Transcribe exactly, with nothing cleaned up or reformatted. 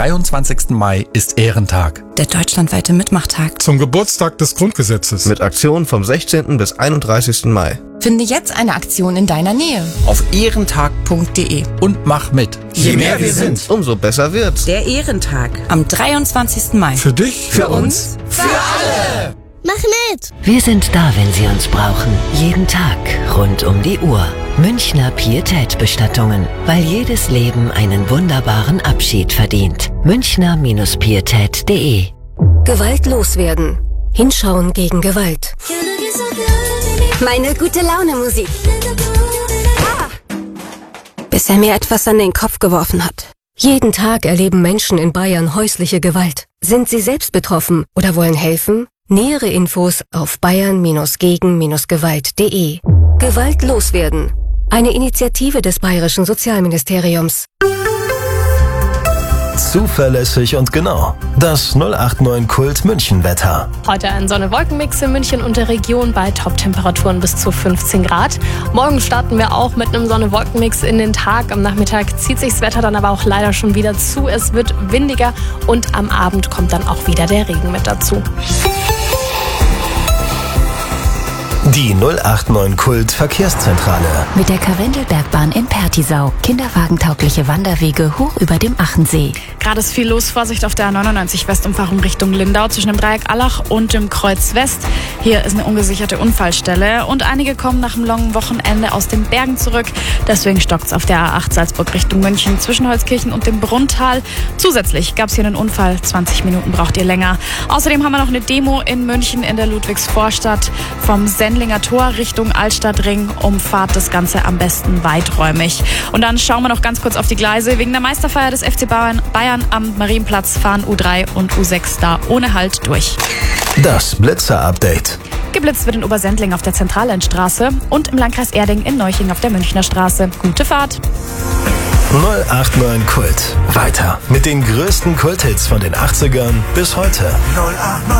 dreiundzwanzigsten Mai ist Ehrentag. Der deutschlandweite Mitmachtag. Zum Geburtstag des Grundgesetzes. Mit Aktionen vom sechzehnten bis einunddreißigsten Mai. Finde jetzt eine Aktion in deiner Nähe. Auf ehrentag punkt de und mach mit. Je mehr wir sind, umso besser wird's. Der Ehrentag. Am dreiundzwanzigsten Mai. Für dich, für uns, für alle. Mach mit! Wir sind da, wenn Sie uns brauchen. Jeden Tag, rund um die Uhr. Münchner Pietätbestattungen. Weil jedes Leben einen wunderbaren Abschied verdient. Münchner Pietät punkt de. Gewalt loswerden. Hinschauen gegen Gewalt. Meine gute Laune Musik. Ah. Bis er mir etwas an den Kopf geworfen hat. Jeden Tag erleben Menschen in Bayern häusliche Gewalt. Sind Sie selbst betroffen oder wollen helfen? Nähere Infos auf bayern gegen gewalt punkt de. Gewalt loswerden. Eine Initiative des Bayerischen Sozialministeriums. Zuverlässig und genau. Das null acht neun Kult München Wetter. Heute ein Sonne-Wolken-Mix in München und der Region bei Top-Temperaturen bis zu fünfzehn Grad. Morgen starten wir auch mit einem Sonne-Wolken-Mix in den Tag. Am Nachmittag zieht sich das Wetter dann aber auch leider schon wieder zu. Es wird windiger und am Abend kommt dann auch wieder der Regen mit dazu. Die null acht neun Kult Verkehrszentrale. Mit der Karwendelbergbahn in Pertisau. Kinderwagentaugliche Wanderwege hoch über dem Achensee. Gerade ist viel los. Vorsicht auf der A neunundneunzig Westumfahrung Richtung Lindau zwischen dem Dreieck Allach und dem Kreuz West. Hier ist eine ungesicherte Unfallstelle und einige kommen nach dem langen Wochenende aus den Bergen zurück. Deswegen stockt's auf der A acht Salzburg Richtung München zwischen Holzkirchen und dem Brunntal. Zusätzlich gab's hier einen Unfall. zwanzig Minuten braucht ihr länger. Außerdem haben wir noch eine Demo in München in der Ludwigsvorstadt vom Sendlinger Tor Richtung Altstadtring. Umfahrt das Ganze am besten weiträumig. Und dann schauen wir noch ganz kurz auf die Gleise. Wegen der Meisterfeier des F C Bayern, Bayern am Marienplatz fahren U drei und U sechs da ohne Halt durch. Das Blitzer-Update. Geblitzt wird in Obersendling auf der Zentralendstraße und im Landkreis Erding in Neuching auf der Münchner Straße. Gute Fahrt! null acht neun Kult. Weiter mit den größten Kulthits von den achtzigern bis heute. null acht neun